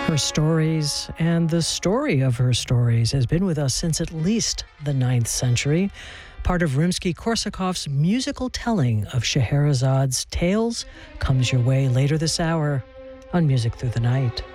Her stories and the story of her stories has been with us since at least the 9th century, part of Rimsky-Korsakov's musical telling of Scheherazad's tales comes your way later this hour on Music Through the Night.